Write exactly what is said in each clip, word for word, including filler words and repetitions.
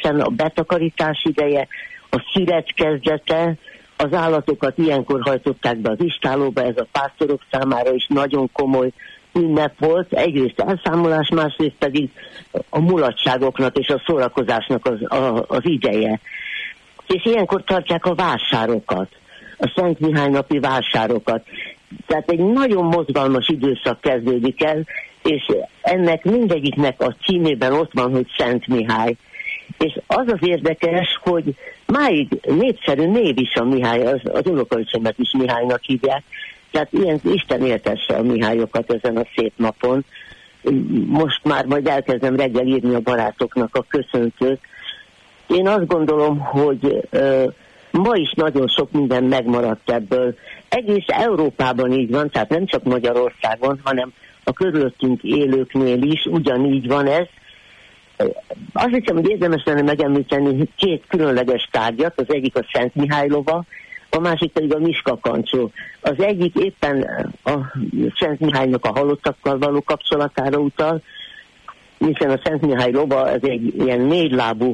hiszen a betakarítás ideje, a szüret kezdete, az állatokat ilyenkor hajtották be az istálóba, ez a pásztorok számára is nagyon komoly ünnep volt, egyrészt elszámolás, másrészt pedig a mulatságoknak és a szórakozásnak az, a, az ideje. És ilyenkor tartják a vásárokat, a Szent Mihály napi vásárokat. Tehát egy nagyon mozgalmas időszak kezdődik el, és ennek mindegyiknek a címében ott van, hogy Szent Mihály. És az az érdekes, hogy máig népszerű név is a Mihály, az, az unokaöcsémet is Mihálynak hívják. Tehát ilyen Isten éltesse a Mihályokat ezen a szép napon. Most már majd elkezdem reggel írni a barátoknak a köszöntőt. Én azt gondolom, hogy ö, ma is nagyon sok minden megmaradt ebből. Egész Európában így van, tehát nem csak Magyarországon, hanem a körülöttünk élőknél is ugyanígy van ez. Azt hiszem, hogy érdemes lenne megemlíteni két különleges tárgyat, az egyik a Szent Mihály lova, a másik pedig a miskakancsó. Az egyik éppen a Szent Mihálynak a halottakkal való kapcsolatára utal, hiszen a Szent Mihály lova ez egy ilyen négylábú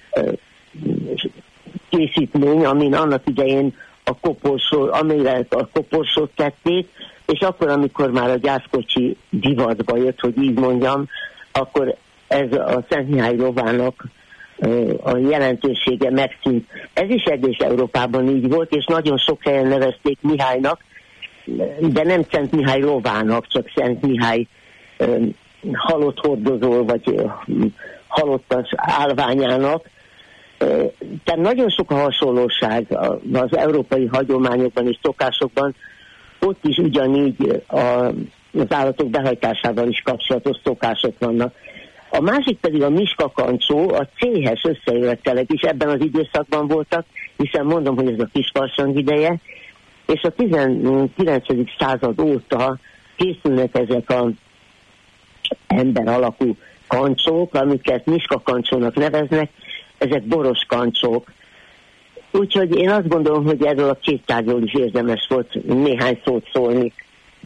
készítmény, amin annak idején a koporsó, amire a koporsót tették, és akkor, amikor már a gyászkocsi divatba jött, hogy így mondjam, akkor ez a Szent Mihály lovának a jelentősége megszűnt. Ez is egész Európában így volt, és nagyon sok helyen nevezték Mihálynak, de nem Szent Mihály lovának, csak Szent Mihály halott hordozó, vagy halottas állványának. Tehát nagyon sok a hasonlóság az európai hagyományokban és szokásokban, ott is ugyanígy a, az állatok behajtásával is kapcsolatos szokások vannak. A másik pedig a miskakancsó, a céhes összejövetelek is ebben az időszakban voltak, hiszen mondom, hogy ez a kisfarsang ideje, és a tizenkilencedik század óta készülnek ezek az ember alakú kancsók, amiket miskakancsónak neveznek, ezek boros kancsók. Úgyhogy én azt gondolom, hogy erről a két tárgyról is érdemes volt néhány szót szólni.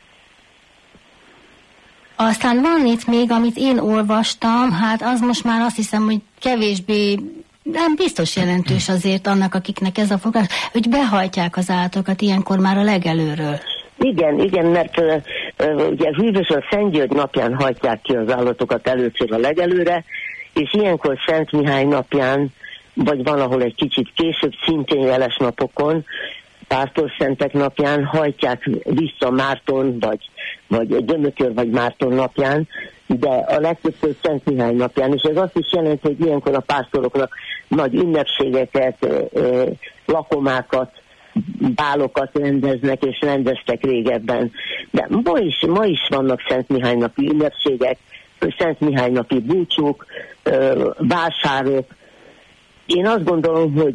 Aztán van itt még, amit én olvastam, hát az most már azt hiszem, hogy kevésbé, nem biztos jelentős azért annak, akiknek ez a fogás, hogy behajtják az állatokat ilyenkor már a legelőről. Igen, igen, mert uh, uh, ugye hűvös a Szent György napján hajtják ki az állatokat először a legelőre, és ilyenkor Szent Mihály napján, vagy van, ahol egy kicsit később, szintén jeles napokon, pásztorszentek napján hajtják vissza Márton, vagy, vagy Dömökör, vagy Márton napján, de a legtöbbször Szent Mihály napján, és ez azt is jelenti, hogy ilyenkor a pásztoroknak nagy ünnepségeket, lakomákat, bálokat rendeznek, és rendeztek régebben. De ma is, ma is vannak Szent Mihály napi ünnepségek, Szent Mihály napi búcsúk, vásárok. Én azt gondolom, hogy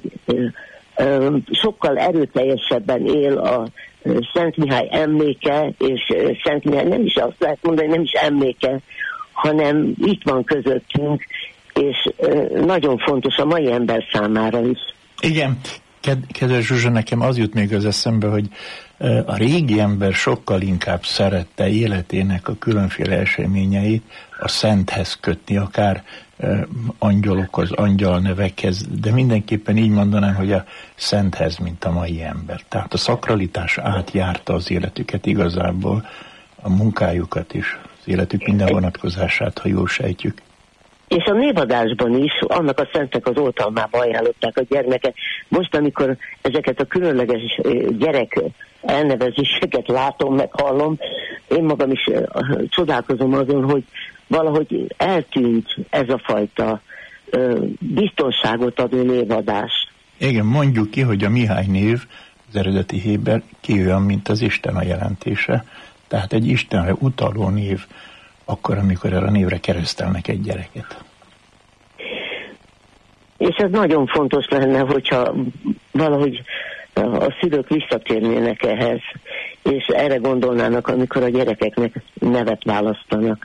sokkal erőteljesebben él a Szent Mihály emléke, és Szent Mihály nem is azt lehet mondani, nem is emléke, hanem itt van közöttünk, és nagyon fontos a mai ember számára is. Igen, kedves Zsuzsa, nekem az jut még az eszembe, hogy a régi ember sokkal inkább szerette életének a különféle eseményeit a szenthez kötni, akár angyalokhoz, angyalnevekhez, de mindenképpen így mondanám, hogy a szenthez, mint a mai ember. Tehát a szakralitás átjárta az életüket igazából, a munkájukat is, az életük minden vonatkozását, ha jól sejtjük. És a névadásban is annak a szentnek az oltalmába ajánlották a gyermeket. Most, amikor ezeket a különleges gyerek elnevezéseket látom, meg hallom, én magam is csodálkozom azon, hogy valahogy eltűnt ez a fajta biztonságot adó névadás. Igen, mondjuk ki, hogy a Mihály név az eredeti héber ki olyan, mint az Isten a jelentése. Tehát egy Istenre utaló név, akkor, amikor erre a névre keresztelnek egy gyereket. És ez nagyon fontos lenne, hogyha valahogy a szülők visszatérnének ehhez, és erre gondolnának, amikor a gyerekeknek nevet választanak.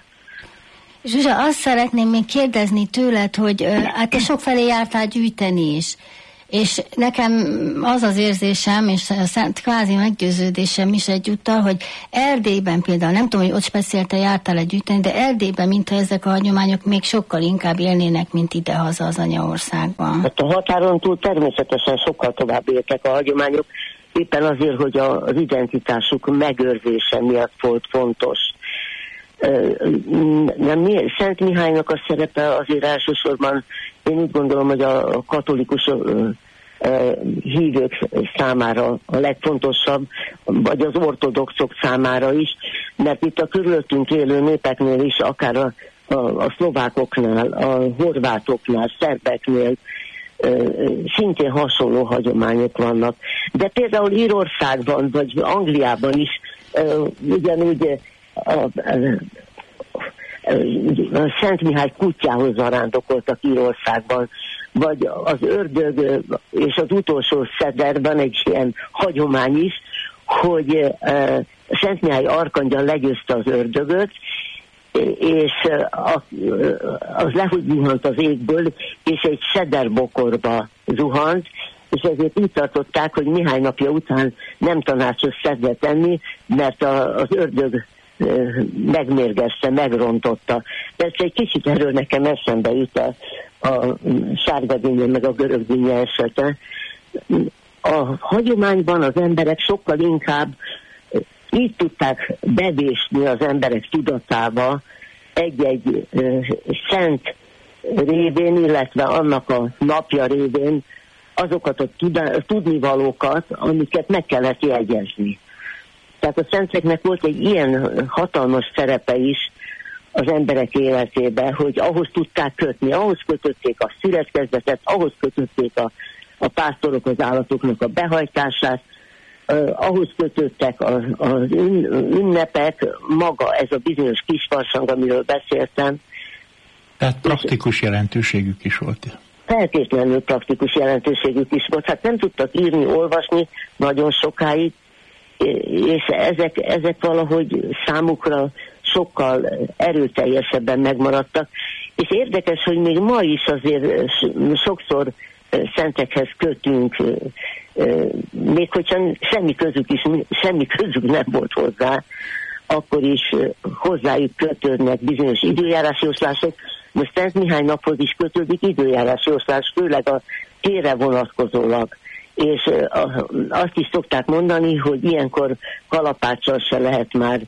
Zsuzsa, azt szeretném még kérdezni tőled, hogy hát te sokfelé jártál gyűjteni is. És nekem az az érzésem, és szent kvázi meggyőződésem is egyúttal, hogy Erdélyben például, nem tudom, hogy ott speciál jártál egy gyűjteni, de Erdélyben, mintha ezek a hagyományok még sokkal inkább élnének, mint idehaza az anyaországban. Hát a határon túl természetesen sokkal tovább éltek a hagyományok, éppen azért, hogy az identitásuk megőrzése miatt volt fontos. Nem, Szent Mihálynak a szerepe azért elsősorban, én úgy gondolom, hogy a katolikus hívők számára a legfontosabb, vagy az ortodoxok számára is, mert itt a körülöttünk élő népeknél is, akár a, a, a szlovákoknál, a horvátoknál, szerbeknél szintén hasonló hagyományok vannak. De például Írországban, vagy Angliában is ugyanúgy a, a, a Szent Mihály kutyához zarándokoltak Írországban, vagy az ördög és az utolsó szederben egy ilyen hagyomány is, hogy uh, Szent Mihály arkangyal legyőzte az ördögöt, és uh, az lehugyuhant az égből, és egy szederbokorba zuhant, és ezért úgy tartották, hogy Mihály napja után nem tanácsos szedret enni, mert a, az ördög uh, megmérgezte, megrontotta. Persze egy kicsit erről nekem eszembe jut a a sárgadínye meg a görögdínye esete. A hagyományban az emberek sokkal inkább így tudták bevésni az emberek tudatába egy-egy szent révén, illetve annak a napja révén azokat a tudnivalókat, amiket meg kellett jegyezni. Tehát a szenteknek volt egy ilyen hatalmas szerepe is az emberek életébe, hogy ahhoz tudták kötni, ahhoz kötötték a születkezdetet, ahhoz kötötték a, a pásztorok az állatoknak a behajtását, uh, ahhoz kötöttek az, az ünnepek, maga ez a bizonyos kisfarsang, amiről beszéltem. Tehát praktikus jelentőségük is volt. Feltétlenül praktikus jelentőségük is volt. Hát nem tudtak írni, olvasni nagyon sokáig, és ezek, ezek valahogy számukra sokkal erőteljesebben megmaradtak. És érdekes, hogy még ma is azért sokszor szentekhez kötünk, még hogyha semmi közük is, semmi közük nem volt hozzá, akkor is hozzájuk kötődnek bizonyos időjárási oszlások. Most Szent Mihály naphoz is kötődik időjárási oszlás, főleg a térre vonatkozólag. És azt is szokták mondani, hogy ilyenkor kalapáccsal se lehet már,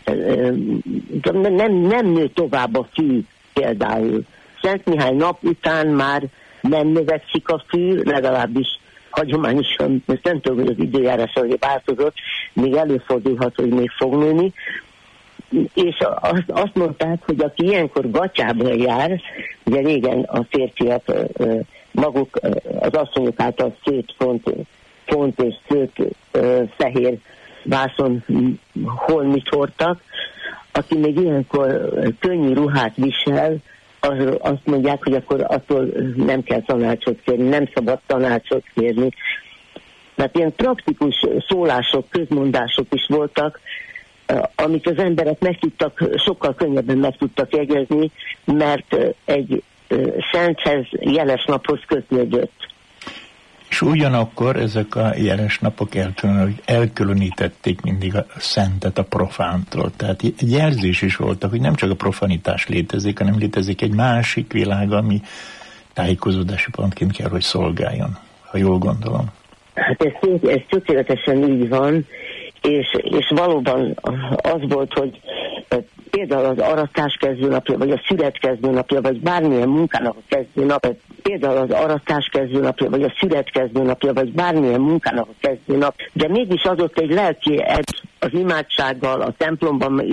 nem, nem nő tovább a fű például. Szent Mihály nap után már nem növekszik a fű, legalábbis hagyományosan, ezt nem tudom, hogy az időjárás azért változott, még előfordulhat, hogy még fog nőni. És azt, azt mondták, hogy aki ilyenkor gatyában jár, ugye régen a férfiak maguk az asszonyok által szőtt font, font és szőtt fehér vászon holmit hordtak, aki még ilyenkor könnyű ruhát visel, az, azt mondják, hogy akkor attól nem kell tanácsot kérni, nem szabad tanácsot kérni. Mert ilyen praktikus szólások, közmondások is voltak, amit az emberek meg tudtak, sokkal könnyebben meg tudtak jegyezni, mert egy szenthez, jeles naphoz kötődött. És ugyanakkor ezek a jeles napok elkülönítették mindig a szentet a profántól. Tehát egy jelzés is voltak, hogy nem csak a profanitás létezik, hanem létezik egy másik világ, ami tájékozódási pontként kell, hogy szolgáljon, ha jól gondolom. Hát ez, ez tökéletesen így van, és, és valóban az volt, hogy például az aratás kezdőnapja, vagy a szület kezdőnapja, vagy bármilyen munkának a kezdőnap, például az aratás kezdőnapja, vagy a szület kezdőnapja, vagy bármilyen munkának a kezdőnap, de mégis adott egy lelki ed az imádsággal, a templomban